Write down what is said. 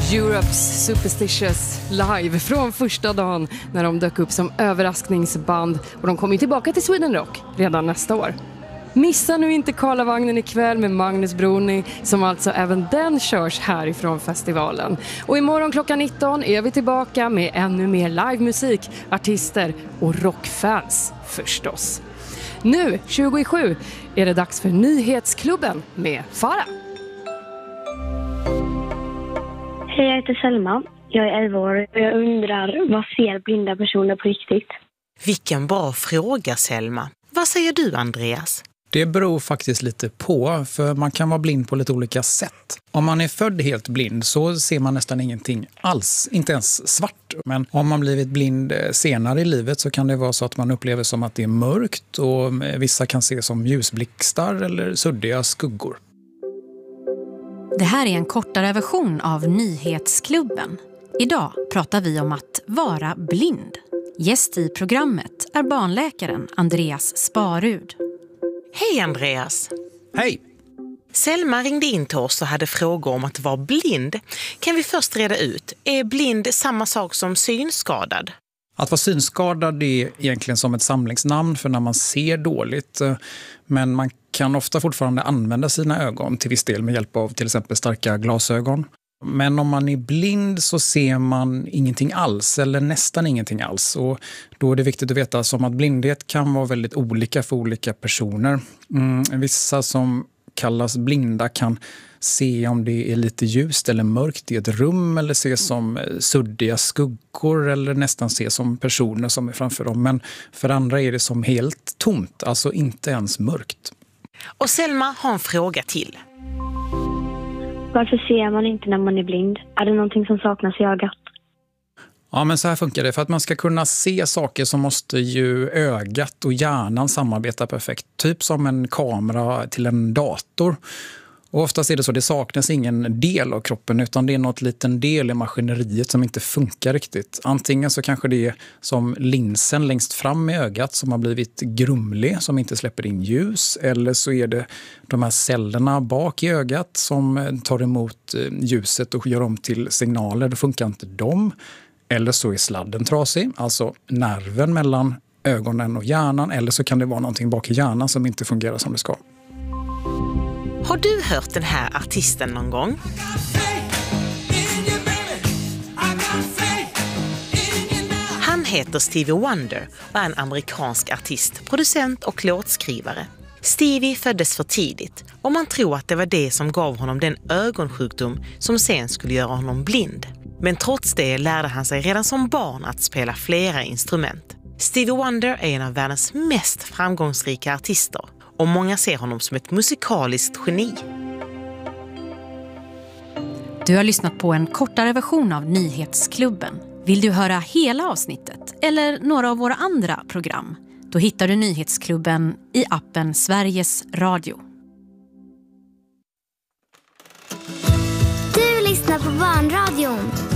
Europes Superstitious live från första dagen när de dök upp som överraskningsband, och de kommer ju tillbaka till Sweden Rock redan nästa år. Missa nu inte Karlavagnen ikväll med Magnus Bruni, som alltså även den körs härifrån festivalen. Och imorgon klockan 19 är vi tillbaka med ännu mer livemusik, artister och rockfans förstås. Nu, 27, är det dags för Nyhetsklubben med Farah. Hej, jag heter Selma. Jag är 11 år och jag undrar, vad ser blinda personer på riktigt? Vilken bra fråga, Selma. Vad säger du, Andreas? Det beror faktiskt lite på, för man kan vara blind på lite olika sätt. Om man är född helt blind så ser man nästan ingenting alls, inte ens svart. Men om man blivit blind senare i livet så kan det vara så att man upplever som att det är mörkt, och vissa kan se som ljusblixtar eller suddiga skuggor. Det här är en kortare version av Nyhetsklubben. Idag pratar vi om att vara blind. Gäst i programmet är barnläkaren Andreas Sparud. Hej, Andreas. Hej! Selma ringde in till oss och hade frågor om att vara blind. Kan vi först reda ut, är blind samma sak som synskadad? Att vara synskadad är egentligen som ett samlingsnamn för när man ser dåligt. Men man kan ofta fortfarande använda sina ögon till viss del med hjälp av till exempel starka glasögon. Men om man är blind så ser man ingenting alls eller nästan ingenting alls. Och då är det viktigt att veta som att blindhet kan vara väldigt olika för olika personer. Vissa som kallas blinda kan se om det är lite ljust eller mörkt i ett rum, eller se som suddiga skuggor, eller nästan se som personer som är framför dem. Men för andra är det som helt tomt, alltså inte ens mörkt. Och Selma har en fråga till. Varför ser man inte när man är blind? Är det någonting som saknas i ögat? Ja, men så här funkar det. För att man ska kunna se saker så måste ju ögat och hjärnan samarbeta perfekt. Typ som en kamera till en dator. Och oftast är det så, det saknas ingen del av kroppen, utan det är något liten del i maskineriet som inte funkar riktigt. Antingen så kanske det är som linsen längst fram i ögat som har blivit grumlig, som inte släpper in ljus. Eller så är det de här cellerna bak i ögat som tar emot ljuset och gör om till signaler. Då funkar inte de. Eller så är sladden trasig, alltså nerven mellan ögonen och hjärnan. Eller så kan det vara någonting bak i hjärnan som inte fungerar som det ska. Har du hört den här artisten någon gång? Han heter Stevie Wonder och är en amerikansk artist, producent och låtskrivare. Stevie föddes för tidigt och man tror att det var det som gav honom den ögonsjukdom som sen skulle göra honom blind. Men trots det lärde han sig redan som barn att spela flera instrument. Stevie Wonder är en av världens mest framgångsrika artister. Och många ser honom som ett musikaliskt geni. Du har lyssnat på en kortare version av Nyhetsklubben. Vill du höra hela avsnittet eller några av våra andra program? Då hittar du Nyhetsklubben i appen Sveriges Radio. Du lyssnar på Barnradion.